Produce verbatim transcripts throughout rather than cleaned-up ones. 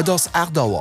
Et ass Erdauer.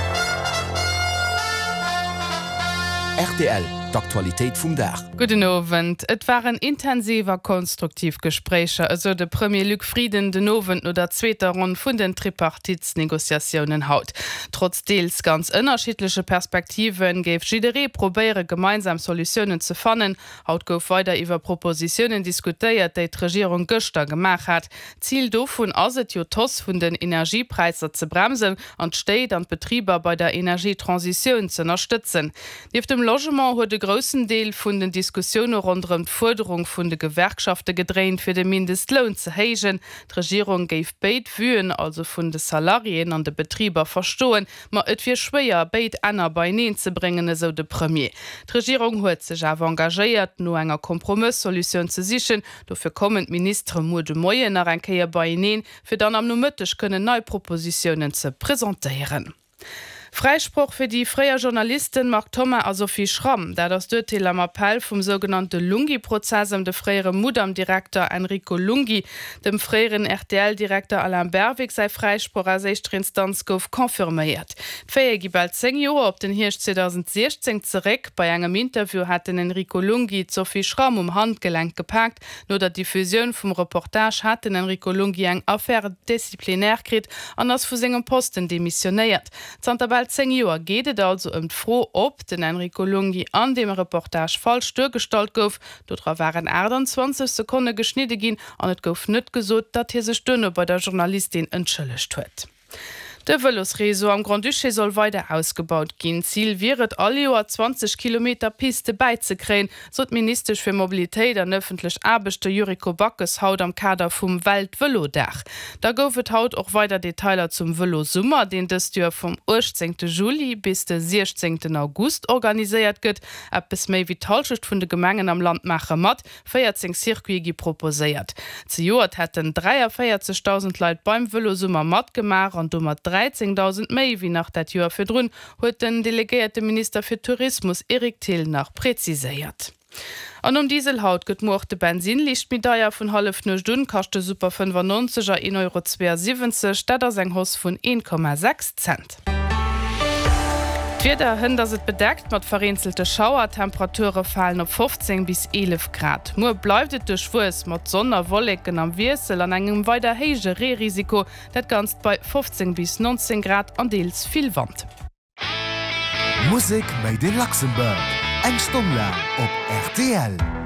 R T L, d'Aktualitéit vum Dach. Guten Abend. Et waren intensiver konstruktiv Gespräche, also de Premier Luc Frieden den Abend oder zweiter Runde vun den Tripartitsnegoziationen haut. Trotz deels ganz unterschiedliche Perspektiven gef jidere probéiere gemeinsam Solutionen zu fannen. Haut gouf weiter iwwer Propositionen diskutiert, déi d'Regierung Göster gemacht hat. Ziel dovun aset jo toss vun den Energiepreiser ze bremsen an steht an Betrieber bei der Energietransition zu unterstützen. Neben dem Logement huet de großen Deel vun den Diskussionen rund um die Forderung vun de Gewerkschaften gedreht für den Mindestlohn zu hegen. Die Regierung geif beit wüen, also vun de Salarien an de Betrieber verstohlen, ma et wie schwer beit einer beineen zu bringen, so de Premier. Die Regierung huet sich aber engagiert, nur enger Kompromisssolution zu sichern. Dafür kommen Minister Mude Moyen nach enkeier beineen, für dann am Numëttech können neue Propositionen zu präsentieren. Freispruch für die freier Journalisten Mark Thomas a Sophie Schramm, da das Dürtil am Appell vom sogenannte Lungi-Prozess um de freiere Mudam-Direktor Enrico Lungi, dem freieren R T L-Direktor Alain Berwick sei Freispruch als sechster Instanz gouf konfirmiert. D'Feier gi bald zehn Jahre op den Hirsch zwanzig sechzehn zurück. Bei engem Interview hat den Enrico Lungi Sophie Schramm um Handgelenk gepackt, nur dat die Fusion vom Reportage hat den Enrico Lungi eng Affaire disziplinär krit an ass vu segem Posten demissioniert. zehn Joer geht also um froh op den Enrico Lungi an dem Reportage falsch störgestalt gouf. Dort waren achtundzwanzig Sekunden geschnitten gin an et gouf net gesot, dat hier se Stunde bei der Journalistin entschëllecht huet. De Velosreso am Grand Duché soll weiter ausgebaut gehen. Ziel wäret alle Jahr zwanzig Kilometer Piste beizukriegen, so d Minister für Mobilität an öffentlich Arbeiter Juriko Backes haut am Kader vom Weltvelodach. Da goufet haut auch weiter Detailer zum Velosummer, den das Jahr vom achtzehnten Juli bis den sechzehnten August organisiert gëtt. Ab bis méi wie Talschicht vun de Gemengen am Land mache mat, vierzehn Circuigi proposiert. Zu Jahr hätten dreiundvierzigtausend Leute beim Velosummer mat gemacht und dummer dreizehntausend méi wie nach dat Joer fir drun huet den delegierte Minister für Tourismus Erik Thiel nach präziséiert. An um Dieselhaut gëtt mo de Benzinlichtmedaier vun half no Stunn kachte Super fünfundneunziger ein Euro zweiundsiebzig statt as eng Hoss vun ein Komma sechs Cent. Wieder hin, dass es bedeckt mit vereinzelte Schauertemperaturen fallen auf fünfzehn bis elf Grad. Nur bleibt es durch Schwurs mit Sonderwolken am Wirsel an einem weiter höheren Rehrisiko, das Ganze bei fünfzehn bis neunzehn Grad an Deels viel Wand. Musik made in Luxemburg. Eng Stunde lang auf R T L.